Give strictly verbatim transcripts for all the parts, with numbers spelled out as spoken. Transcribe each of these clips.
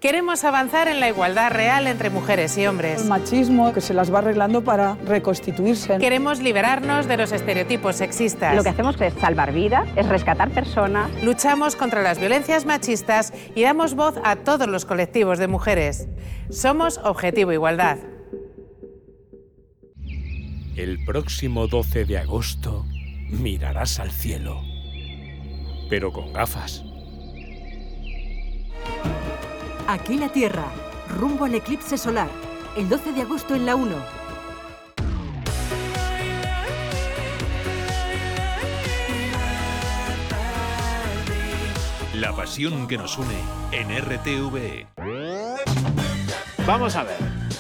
Queremos avanzar en la igualdad real entre mujeres y hombres. El machismo que se las va arreglando para reconstituirse. Queremos liberarnos de los estereotipos sexistas. Lo que hacemos es salvar vidas, es rescatar personas. Luchamos contra las violencias machistas y damos voz a todos los colectivos de mujeres. Somos Objetivo Igualdad. El próximo doce de agosto mirarás al cielo, pero con gafas. Aquí la Tierra, rumbo al eclipse solar, el doce de agosto en la uno. La pasión que nos une en R T V E. Vamos a ver.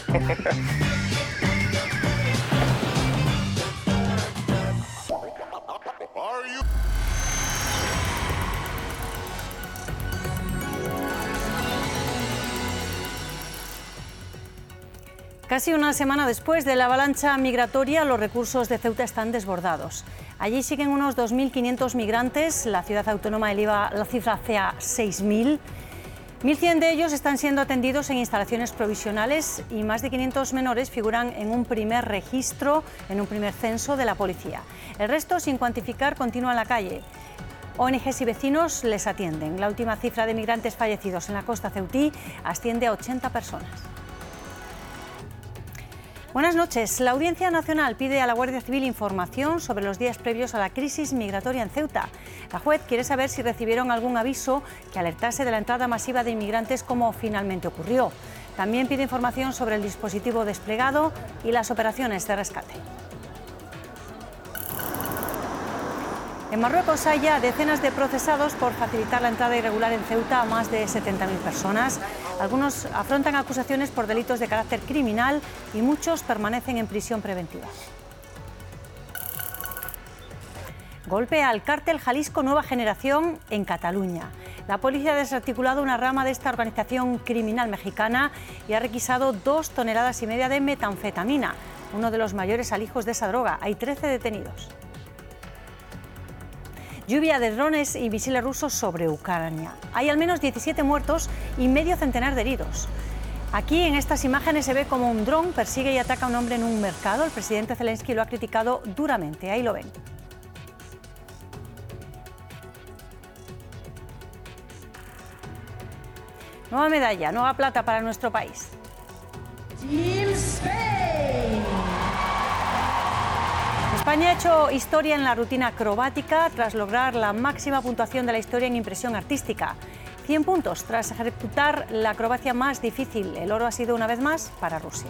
Casi una semana después de la avalancha migratoria, los recursos de Ceuta están desbordados. Allí siguen unos dos mil quinientos migrantes, la ciudad autónoma eleva la cifra hacia seis mil. mil cien de ellos están siendo atendidos en instalaciones provisionales y más de quinientos menores figuran en un primer registro, en un primer censo de la policía. El resto, sin cuantificar, continúa en la calle. O N Ges y vecinos les atienden. La última cifra de migrantes fallecidos en la costa ceutí asciende a ochenta personas. Buenas noches. La Audiencia Nacional pide a la Guardia Civil información sobre los días previos a la crisis migratoria en Ceuta. La juez quiere saber si recibieron algún aviso que alertase de la entrada masiva de inmigrantes como finalmente ocurrió. También pide información sobre el dispositivo desplegado y las operaciones de rescate. En Marruecos hay ya decenas de procesados por facilitar la entrada irregular en Ceuta a más de setenta mil personas. Algunos afrontan acusaciones por delitos de carácter criminal y muchos permanecen en prisión preventiva. Golpe al cártel Jalisco Nueva Generación en Cataluña. La policía ha desarticulado una rama de esta organización criminal mexicana y ha requisado dos toneladas y media de metanfetamina, uno de los mayores alijos de esa droga. Hay trece detenidos. Lluvia de drones y misiles rusos sobre Ucrania. Hay al menos diecisiete muertos y medio centenar de heridos. Aquí en estas imágenes se ve como un dron persigue y ataca a un hombre en un mercado. El presidente Zelensky lo ha criticado duramente. Ahí lo ven. Nueva medalla, nueva plata para nuestro país. Team Spain. España ha hecho historia en la rutina acrobática tras lograr la máxima puntuación de la historia en impresión artística. cien puntos tras ejecutar la acrobacia más difícil. El oro ha sido una vez más para Rusia.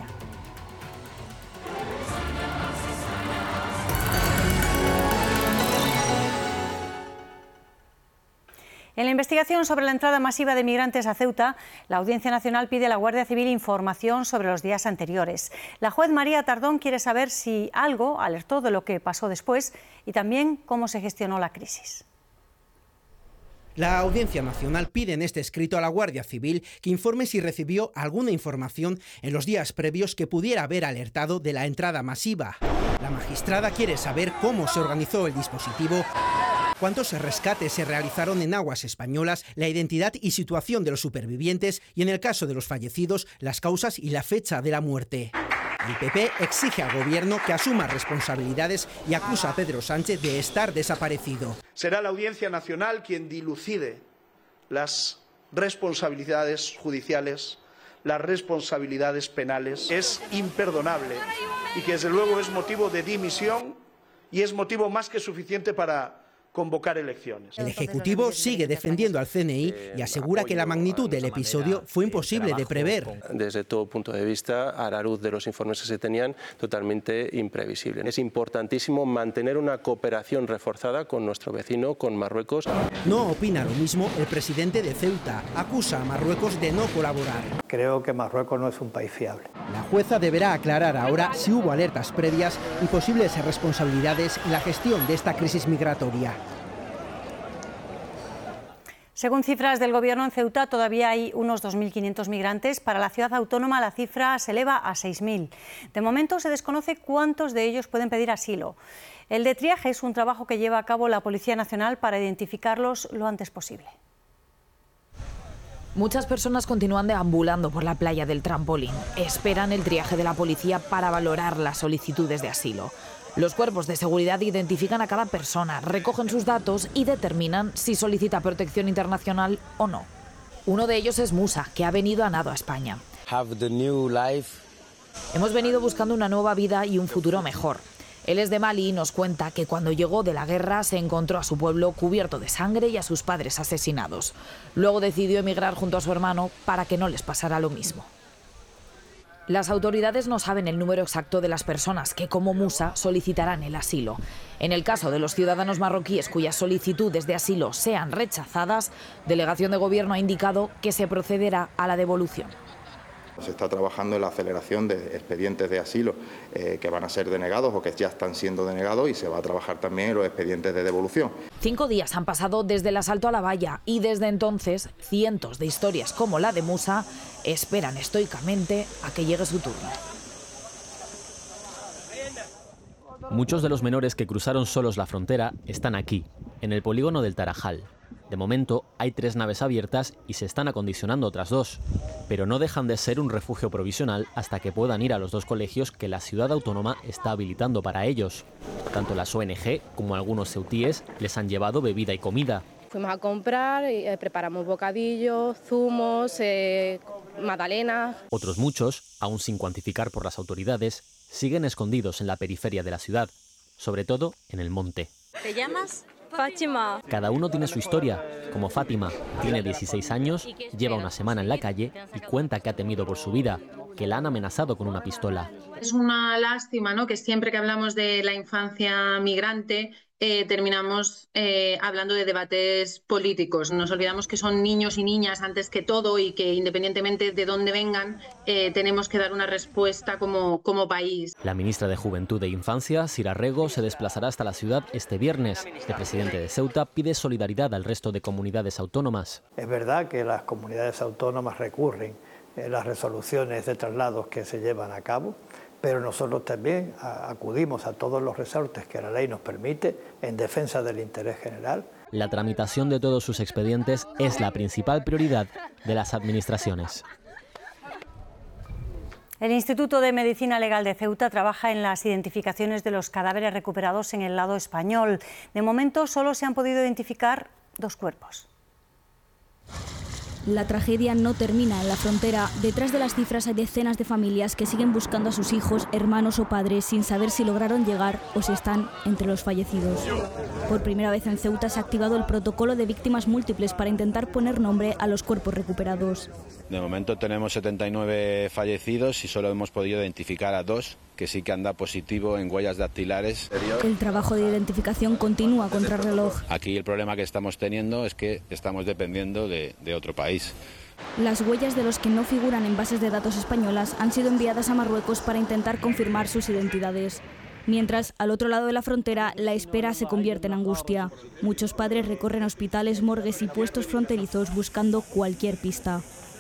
En la investigación sobre la entrada masiva de migrantes a Ceuta, la Audiencia Nacional pide a la Guardia Civil información sobre los días anteriores. La juez María Tardón quiere saber si algo alertó de lo que pasó después y también cómo se gestionó la crisis. La Audiencia Nacional pide en este escrito a la Guardia Civil que informe si recibió alguna información en los días previos que pudiera haber alertado de la entrada masiva. La magistrada quiere saber cómo se organizó el dispositivo, cuántos rescates se realizaron en aguas españolas, la identidad y situación de los supervivientes y, en el caso de los fallecidos, las causas y la fecha de la muerte. El P P exige al Gobierno que asuma responsabilidades y acusa a Pedro Sánchez de estar desaparecido. Será la Audiencia Nacional quien dilucide las responsabilidades judiciales, las responsabilidades penales. Es imperdonable y que desde luego es motivo de dimisión y es motivo más que suficiente para convocar elecciones. El Ejecutivo sigue defendiendo al C N I y asegura que la magnitud del episodio fue imposible de prever. Desde todo punto de vista, a la luz de los informes que se tenían, totalmente imprevisible. Es importantísimo mantener una cooperación reforzada con nuestro vecino, con Marruecos. No opina lo mismo el presidente de Ceuta. Acusa a Marruecos de no colaborar. Creo que Marruecos no es un país fiable. La jueza deberá aclarar ahora si hubo alertas previas y posibles responsabilidades en la gestión de esta crisis migratoria. Según cifras del Gobierno, en Ceuta todavía hay unos dos mil quinientos migrantes. Para la ciudad autónoma la cifra se eleva a seis mil. De momento se desconoce cuántos de ellos pueden pedir asilo. El de triaje es un trabajo que lleva a cabo la Policía Nacional para identificarlos lo antes posible. Muchas personas continúan deambulando por la playa del Trampolín. Esperan el triaje de la policía para valorar las solicitudes de asilo. Los cuerpos de seguridad identifican a cada persona, recogen sus datos y determinan si solicita protección internacional o no. Uno de ellos es Musa, que ha venido a nado a España. Have the new life. Hemos venido buscando una nueva vida y un futuro mejor. Él es de Mali y nos cuenta que cuando llegó de la guerra se encontró a su pueblo cubierto de sangre y a sus padres asesinados. Luego decidió emigrar junto a su hermano para que no les pasara lo mismo. Las autoridades no saben el número exacto de las personas que, como Musa, solicitarán el asilo. En el caso de los ciudadanos marroquíes cuyas solicitudes de asilo sean rechazadas, Delegación de Gobierno ha indicado que se procederá a la devolución. Se está trabajando en la aceleración de expedientes de asilo eh, que van a ser denegados o que ya están siendo denegados, y se va a trabajar también en los expedientes de devolución. Cinco días han pasado desde el asalto a la valla y desde entonces cientos de historias como la de Musa esperan estoicamente a que llegue su turno. Muchos de los menores que cruzaron solos la frontera están aquí, en el polígono del Tarajal. De momento hay tres naves abiertas y se están acondicionando otras dos, pero no dejan de ser un refugio provisional hasta que puedan ir a los dos colegios que la ciudad autónoma está habilitando para ellos. Tanto las O N G como algunos ceutíes les han llevado bebida y comida. Fuimos a comprar, eh, preparamos bocadillos, zumos, eh, magdalenas. Otros muchos, aún sin cuantificar por las autoridades, siguen escondidos en la periferia de la ciudad, sobre todo en el monte. ¿Te llamas? Fátima. Cada uno tiene su historia, como Fátima. Tiene dieciséis años, lleva una semana en la calle y cuenta que ha temido por su vida, que la han amenazado con una pistola. Es una lástima, ¿no?, que siempre que hablamos de la infancia migrante eh, terminamos eh, hablando de debates políticos. Nos olvidamos que son niños y niñas antes que todo y que independientemente de dónde vengan eh, tenemos que dar una respuesta como, como país. La ministra de Juventud e Infancia, Sira Rego, se desplazará hasta la ciudad este viernes. El presidente de Ceuta pide solidaridad al resto de comunidades autónomas. Es verdad que las comunidades autónomas recurren a las resoluciones de traslados que se llevan a cabo, pero nosotros también acudimos a todos los resortes que la ley nos permite en defensa del interés general. La tramitación de todos sus expedientes es la principal prioridad de las administraciones. El Instituto de Medicina Legal de Ceuta trabaja en las identificaciones de los cadáveres recuperados en el lado español. De momento solo se han podido identificar dos cuerpos. La tragedia no termina en la frontera. Detrás de las cifras hay decenas de familias que siguen buscando a sus hijos, hermanos o padres sin saber si lograron llegar o si están entre los fallecidos. Por primera vez en Ceuta se ha activado el protocolo de víctimas múltiples para intentar poner nombre a los cuerpos recuperados. De momento tenemos setenta y nueve fallecidos y solo hemos podido identificar a dos, que sí que han dado positivo en huellas dactilares. El trabajo de identificación continúa contra reloj. Aquí el problema que estamos teniendo es que estamos dependiendo de, de otro país. Las huellas de los que no figuran en bases de datos españolas han sido enviadas a Marruecos para intentar confirmar sus identidades. Mientras, al otro lado de la frontera, la espera se convierte en angustia. Muchos padres recorren hospitales, morgues y puestos fronterizos buscando cualquier pista.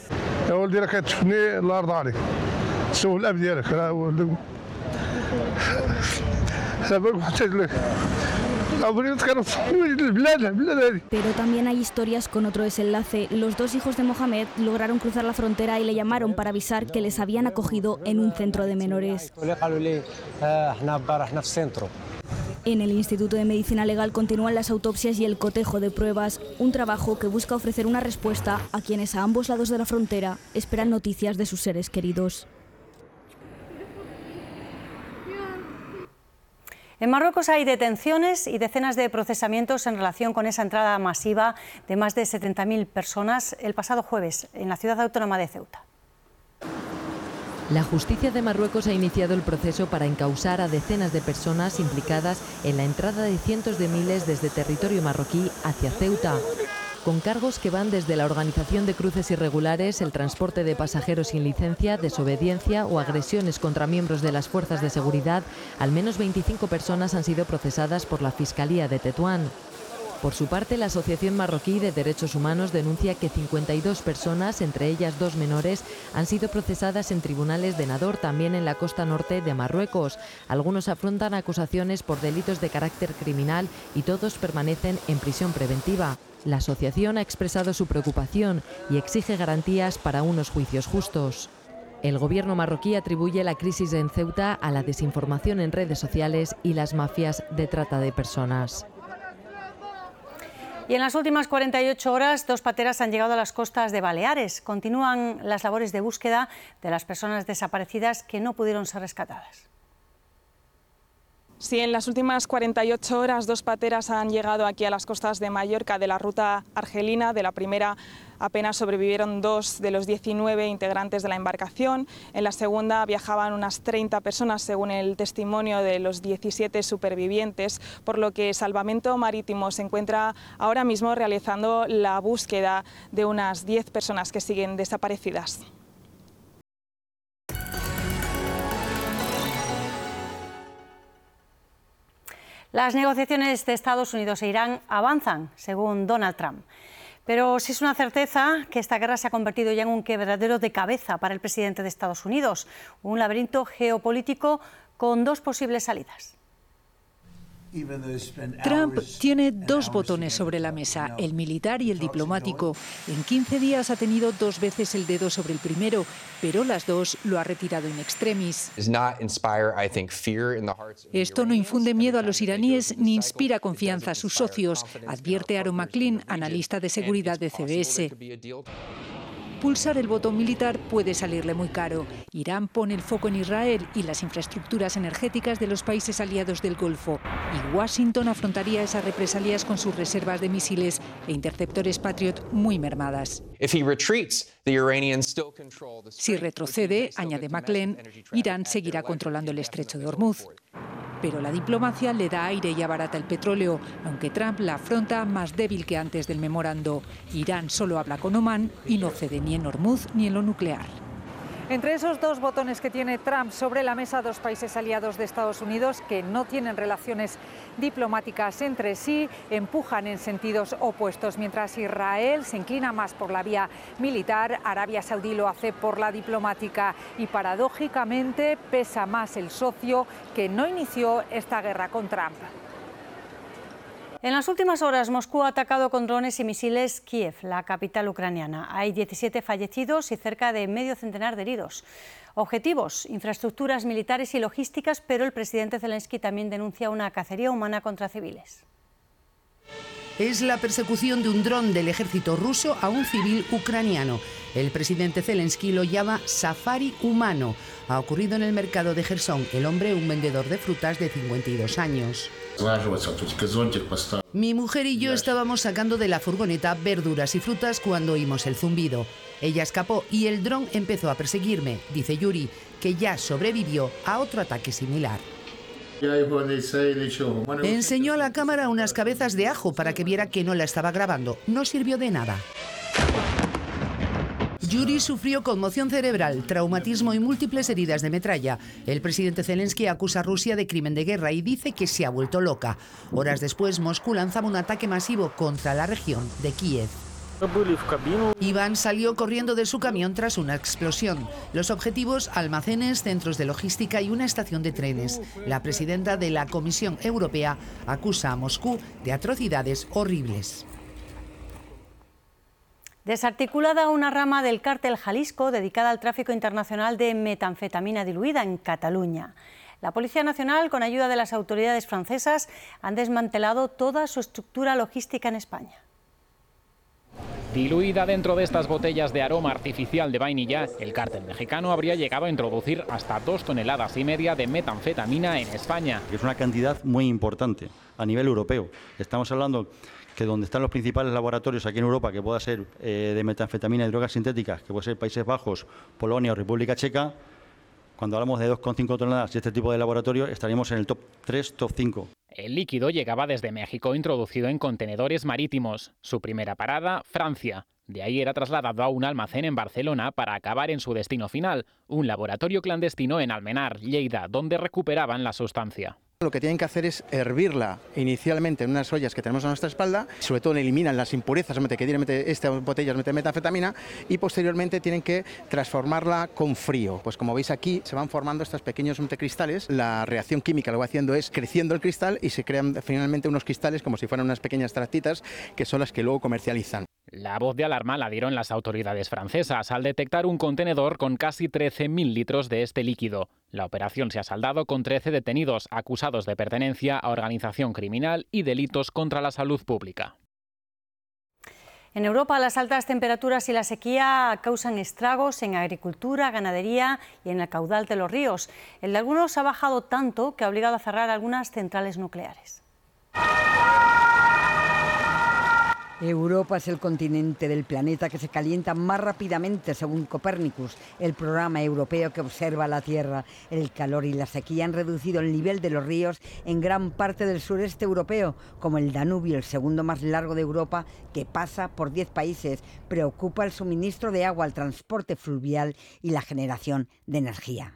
Pero también hay historias con otro desenlace. Los dos hijos de Mohamed lograron cruzar la frontera y le llamaron para avisar que les habían acogido en un centro de menores. En el Instituto de Medicina Legal continúan las autopsias y el cotejo de pruebas, un trabajo que busca ofrecer una respuesta a quienes a ambos lados de la frontera esperan noticias de sus seres queridos. En Marruecos hay detenciones y decenas de procesamientos en relación con esa entrada masiva de más de setenta mil personas el pasado jueves en la ciudad autónoma de Ceuta. La justicia de Marruecos ha iniciado el proceso para encausar a decenas de personas implicadas en la entrada de cientos de miles desde territorio marroquí hacia Ceuta, con cargos que van desde la organización de cruces irregulares, el transporte de pasajeros sin licencia, desobediencia o agresiones contra miembros de las fuerzas de seguridad. Al menos veinticinco personas han sido procesadas por la Fiscalía de Tetuán. Por su parte, la Asociación Marroquí de Derechos Humanos denuncia que cincuenta y dos personas, entre ellas dos menores, han sido procesadas en tribunales de Nador, también en la costa norte de Marruecos. Algunos afrontan acusaciones por delitos de carácter criminal y todos permanecen en prisión preventiva. La asociación ha expresado su preocupación y exige garantías para unos juicios justos. El gobierno marroquí atribuye la crisis en Ceuta a la desinformación en redes sociales y las mafias de trata de personas. Y en las últimas cuarenta y ocho horas, dos pateras han llegado a las costas de Baleares. Continúan las labores de búsqueda de las personas desaparecidas que no pudieron ser rescatadas. Sí, en las últimas cuarenta y ocho horas, dos pateras han llegado aquí a las costas de Mallorca de la ruta argelina. De la primera apenas sobrevivieron dos de los diecinueve integrantes de la embarcación. En la segunda viajaban unas treinta personas, según el testimonio de los diecisiete supervivientes, por lo que Salvamento Marítimo se encuentra ahora mismo realizando la búsqueda de unas diez personas que siguen desaparecidas. Las negociaciones de Estados Unidos e Irán avanzan, según Donald Trump. Pero sí es una certeza que esta guerra se ha convertido ya en un quebradero de cabeza para el presidente de Estados Unidos, un laberinto geopolítico con dos posibles salidas. Trump tiene dos botones sobre la mesa, el militar y el diplomático. En quince días ha tenido dos veces el dedo sobre el primero, pero las dos lo ha retirado in extremis. Esto no infunde miedo a los iraníes ni inspira confianza a sus socios, advierte Aaron McLean, analista de seguridad de C B S. Pulsar el botón militar puede salirle muy caro. Irán pone el foco en Israel y las infraestructuras energéticas de los países aliados del Golfo. Y Washington afrontaría esas represalias con sus reservas de misiles e interceptores Patriot muy mermadas. Si retrocede, añade McLean, Irán seguirá controlando el estrecho de Hormuz. Pero la diplomacia le da aire y abarata el petróleo, aunque Trump la afronta más débil que antes del memorando. Irán solo habla con Omán y no cede ni en Hormuz ni en lo nuclear. Entre esos dos botones que tiene Trump sobre la mesa, dos países aliados de Estados Unidos que no tienen relaciones diplomáticas entre sí, empujan en sentidos opuestos. Mientras Israel se inclina más por la vía militar, Arabia Saudí lo hace por la diplomática y paradójicamente pesa más el socio que no inició esta guerra con Trump. En las últimas horas, Moscú ha atacado con drones y misiles Kiev, la capital ucraniana. Hay diecisiete fallecidos y cerca de medio centenar de heridos. Objetivos, infraestructuras militares y logísticas, pero el presidente Zelensky también denuncia una cacería humana contra civiles. Es la persecución de un dron del ejército ruso a un civil ucraniano. El presidente Zelensky lo llama safari humano. Ha ocurrido en el mercado de Jersón. El hombre, un vendedor de frutas de cincuenta y dos años. Mi mujer y yo estábamos sacando de la furgoneta verduras y frutas cuando oímos el zumbido. Ella escapó y el dron empezó a perseguirme, dice Yuri, que ya sobrevivió a otro ataque similar. Enseñó a la cámara unas cabezas de ajo para que viera que no la estaba grabando. No sirvió de nada. Yuri sufrió conmoción cerebral, traumatismo y múltiples heridas de metralla. El presidente Zelensky acusa a Rusia de crimen de guerra y dice que se ha vuelto loca. Horas después, Moscú lanzaba un ataque masivo contra la región de Kiev. Iván salió corriendo de su camión tras una explosión. Los objetivos, almacenes, centros de logística y una estación de trenes. La presidenta de la Comisión Europea acusa a Moscú de atrocidades horribles. Desarticulada una rama del cártel Jalisco dedicada al tráfico internacional de metanfetamina diluida en Cataluña. La Policía Nacional, con ayuda de las autoridades francesas, han desmantelado toda su estructura logística en España. Diluida dentro de estas botellas de aroma artificial de vainilla, el cártel mexicano habría llegado a introducir hasta dos toneladas y media de metanfetamina en España. Es una cantidad muy importante a nivel europeo. Estamos hablando que donde están los principales laboratorios aquí en Europa que pueda ser eh, de metanfetamina y drogas sintéticas, que puede ser Países Bajos, Polonia o República Checa, cuando hablamos de dos coma cinco toneladas y este tipo de laboratorio estaríamos en el top tres, top cinco. El líquido llegaba desde México introducido en contenedores marítimos. Su primera parada, Francia. De ahí era trasladado a un almacén en Barcelona para acabar en su destino final, un laboratorio clandestino en Almenar, Lleida, donde recuperaban la sustancia. Lo que tienen que hacer es hervirla inicialmente en unas ollas que tenemos a nuestra espalda, sobre todo eliminan las impurezas que tienen estas botellas de metanfetamina, y posteriormente tienen que transformarla con frío. Pues como veis aquí se van formando estos pequeños cristales, la reacción química lo que va haciendo es creciendo el cristal y se crean finalmente unos cristales como si fueran unas pequeñas tractitas que son las que luego comercializan. La voz de alarma la dieron las autoridades francesas al detectar un contenedor con casi trece mil litros de este líquido. La operación se ha saldado con trece detenidos acusados de pertenencia a organización criminal y delitos contra la salud pública. En Europa, las altas temperaturas y la sequía causan estragos en agricultura, ganadería y en el caudal de los ríos. El de algunos ha bajado tanto que ha obligado a cerrar algunas centrales nucleares. Europa es el continente del planeta que se calienta más rápidamente, según Copernicus, el programa europeo que observa la Tierra. El calor y la sequía han reducido el nivel de los ríos en gran parte del sureste europeo, como el Danubio, el segundo más largo de Europa, que pasa por diez países. Preocupa el suministro de agua, el transporte fluvial y la generación de energía.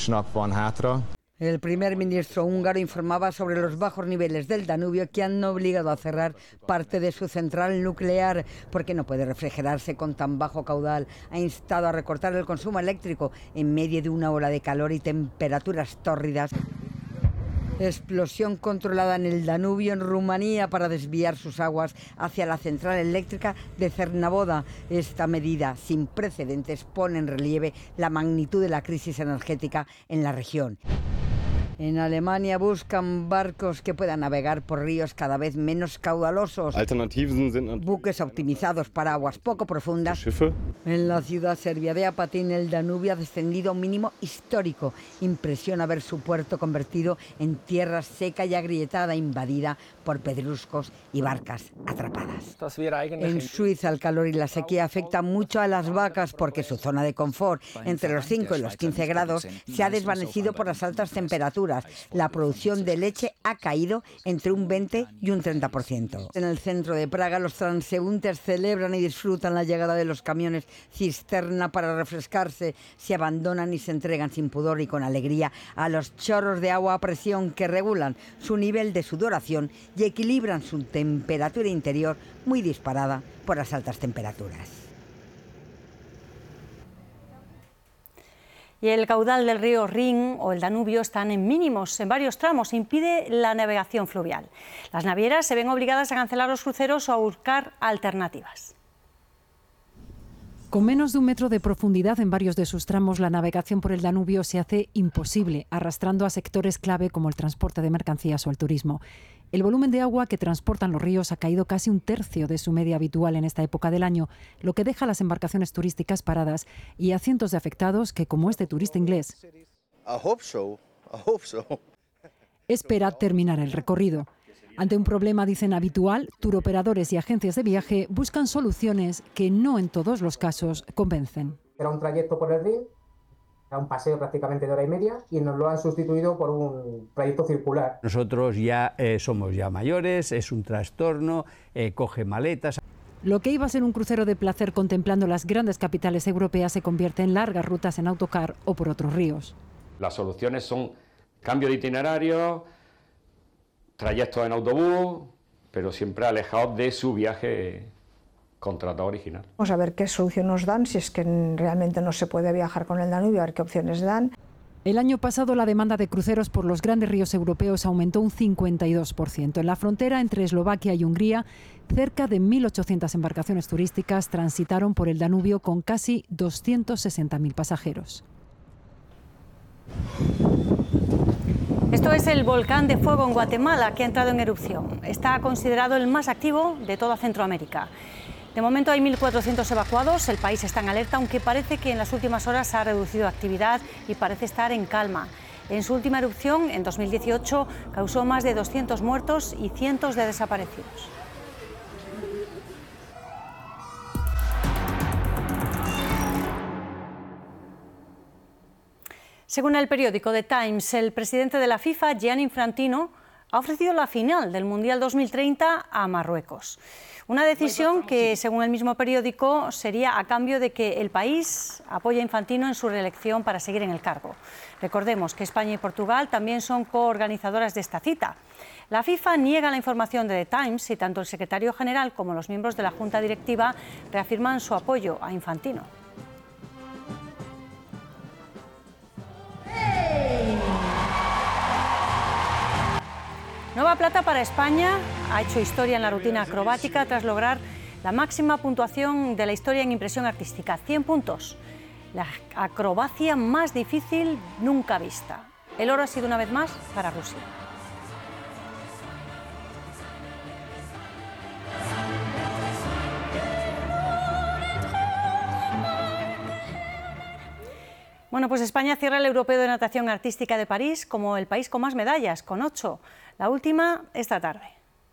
El primer ministro húngaro informaba sobre los bajos niveles del Danubio que han obligado a cerrar parte de su central nuclear porque no puede refrigerarse con tan bajo caudal. Ha instado a recortar el consumo eléctrico en medio de una ola de calor y temperaturas tórridas. Explosión controlada en el Danubio, en Rumanía, para desviar sus aguas hacia la central eléctrica de Cernavoda. Esta medida, sin precedentes, pone en relieve la magnitud de la crisis energética en la región. En Alemania buscan barcos que puedan navegar por ríos cada vez menos caudalosos. Buques optimizados para aguas poco profundas. En la ciudad serbia de Apatín, el Danubio ha descendido a un mínimo histórico. Impresiona ver su puerto convertido en tierra seca y agrietada, invadida por pedruscos y barcas atrapadas. En Suiza, el calor y la sequía afectan mucho a las vacas porque su zona de confort, entre los cinco y los quince grados, se ha desvanecido por las altas temperaturas. La producción de leche ha caído entre un veinte y un treinta por ciento. En el centro de Praga, los transeúntes celebran y disfrutan la llegada de los camiones cisterna para refrescarse. Se abandonan y se entregan sin pudor y con alegría a los chorros de agua a presión que regulan su nivel de sudoración y equilibran su temperatura interior, muy disparada por las altas temperaturas. Y el caudal del río Rin o el Danubio están en mínimos en varios tramos, impide la navegación fluvial. Las navieras se ven obligadas a cancelar los cruceros o a buscar alternativas. Con menos de un metro de profundidad en varios de sus tramos, la navegación por el Danubio se hace imposible, arrastrando a sectores clave como el transporte de mercancías o el turismo. El volumen de agua que transportan los ríos ha caído casi un tercio de su media habitual en esta época del año, lo que deja a las embarcaciones turísticas paradas y a cientos de afectados que, como este turista inglés, espera terminar el recorrido. Ante un problema, dicen, habitual, turoperadores y agencias de viaje buscan soluciones que no en todos los casos convencen. Era un trayecto por el Rin, era un paseo prácticamente de hora y media y nos lo han sustituido por un trayecto circular. Nosotros ya eh, somos ya mayores, es un trastorno, eh, coge maletas. Lo que iba a ser un crucero de placer contemplando las grandes capitales europeas se convierte en largas rutas en autocar o por otros ríos. Las soluciones son cambio de itinerario, trayectos en autobús, pero siempre alejados de su viaje contratado original. Vamos a ver qué solución nos dan, si es que realmente no se puede viajar con el Danubio, a ver qué opciones dan. El año pasado la demanda de cruceros por los grandes ríos europeos aumentó un cincuenta y dos por ciento. En la frontera entre Eslovaquia y Hungría, cerca de mil ochocientas embarcaciones turísticas transitaron por el Danubio con casi doscientos sesenta mil pasajeros. Esto es el volcán de fuego en Guatemala, que ha entrado en erupción. Está considerado el más activo de toda Centroamérica. De momento hay mil cuatrocientos evacuados, el país está en alerta, aunque parece que en las últimas horas ha reducido actividad y parece estar en calma. En su última erupción, en dos mil dieciocho, causó más de doscientos muertos y cientos de desaparecidos. Según el periódico The Times, el presidente de la FIFA, Gianni Infantino, ha ofrecido la final del Mundial dos mil treinta a Marruecos. Una decisión que, según el mismo periódico, sería a cambio de que el país apoye a Infantino en su reelección para seguir en el cargo. Recordemos que España y Portugal también son coorganizadoras de esta cita. La FIFA niega la información de The Times y tanto el secretario general como los miembros de la Junta Directiva reafirman su apoyo a Infantino. Nueva plata para España. Ha hecho historia en la rutina acrobática tras lograr la máxima puntuación de la historia en impresión artística, cien puntos. La acrobacia más difícil nunca vista. El oro ha sido una vez más para Rusia. Bueno, pues España cierra el Europeo de Natación Artística de París como el país con más medallas, con ocho. La última esta tarde.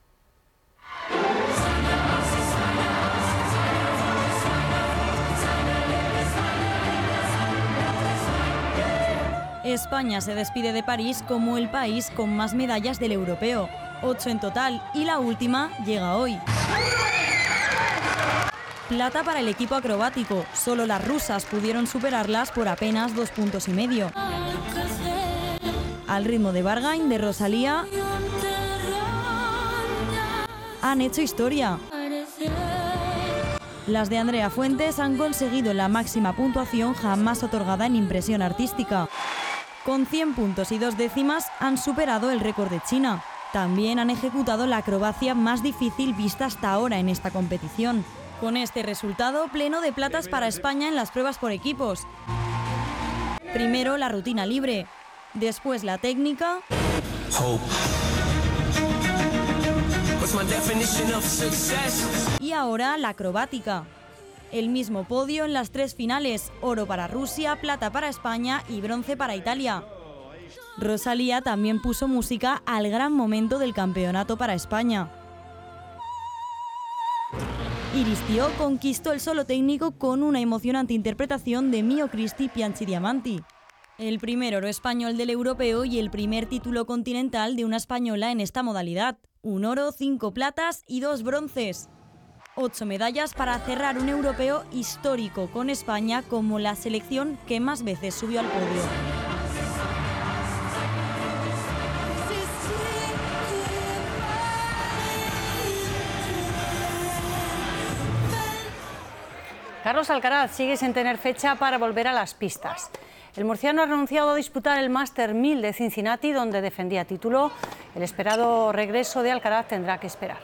España se despide de París como el país con más medallas del europeo, ocho en total, y la última llega hoy. Plata para el equipo acrobático, solo las rusas pudieron superarlas por apenas dos puntos y medio. Al ritmo de Bargain, de Rosalía, han hecho historia. Las de Andrea Fuentes han conseguido la máxima puntuación jamás otorgada en impresión artística. Con cien puntos y dos décimas han superado el récord de China. También han ejecutado la acrobacia más difícil vista hasta ahora en esta competición. Con este resultado, pleno de platas para España en las pruebas por equipos. Primero la rutina libre, después la técnica y ahora la acrobática. El mismo podio en las tres finales, oro para Rusia, plata para España y bronce para Italia. Rosalía también puso música al gran momento del campeonato para España. Iris Tió conquistó el solo técnico con una emocionante interpretación de Mio Cristi Pianchi Diamanti. El primer oro español del europeo y el primer título continental de una española en esta modalidad. Un oro, cinco platas y dos bronces. Ocho medallas para cerrar un europeo histórico con España como la selección que más veces subió al podio. Carlos Alcaraz sigue sin tener fecha para volver a las pistas. El murciano ha renunciado a disputar el Master mil de Cincinnati, donde defendía título. El esperado regreso de Alcaraz tendrá que esperar.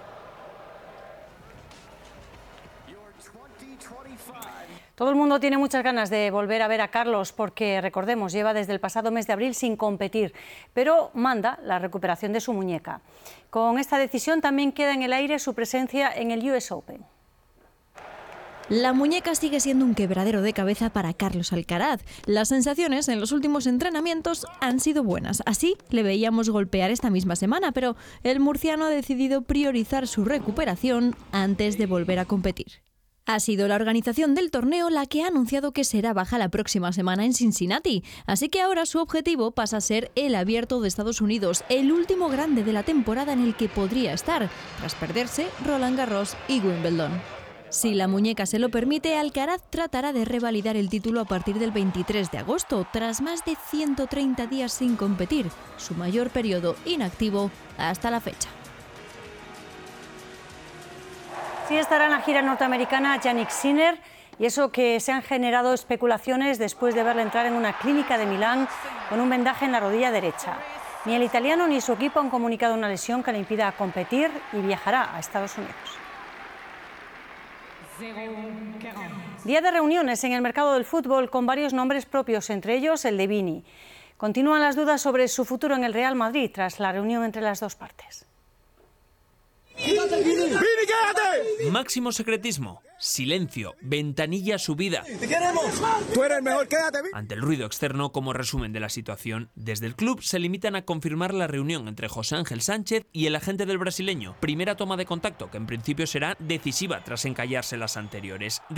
Todo el mundo tiene muchas ganas de volver a ver a Carlos porque, recordemos, lleva desde el pasado mes de abril sin competir, pero manda la recuperación de su muñeca. Con esta decisión también queda en el aire su presencia en el U S Open. La muñeca sigue siendo un quebradero de cabeza para Carlos Alcaraz. Las sensaciones en los últimos entrenamientos han sido buenas. Así le veíamos golpear esta misma semana, pero el murciano ha decidido priorizar su recuperación antes de volver a competir. Ha sido la organización del torneo la que ha anunciado que será baja la próxima semana en Cincinnati, así que ahora su objetivo pasa a ser el Abierto de Estados Unidos, el último grande de la temporada en el que podría estar, tras perderse Roland Garros y Wimbledon. Si la muñeca se lo permite, Alcaraz tratará de revalidar el título a partir del veintitrés de agosto, tras más de ciento treinta días sin competir, su mayor periodo inactivo hasta la fecha. Sí estará en la gira norteamericana Jannik Sinner, y eso que se han generado especulaciones después de verle entrar en una clínica de Milán con un vendaje en la rodilla derecha. Ni el italiano ni su equipo han comunicado una lesión que le impida competir y viajará a Estados Unidos. Día de reuniones en el mercado del fútbol con varios nombres propios, entre ellos el de Vini. Continúan las dudas sobre su futuro en el Real Madrid tras la reunión entre las dos partes. Máximo secretismo, silencio, ventanilla subida. ¡Te queremos! ¡Tú eres el mejor, quédate! Ante el ruido externo, como resumen de la situación, desde el club se limitan a confirmar la reunión entre José Ángel Sánchez y el agente del brasileño. Primera toma de contacto que en principio será decisiva tras encallarse las anteriores.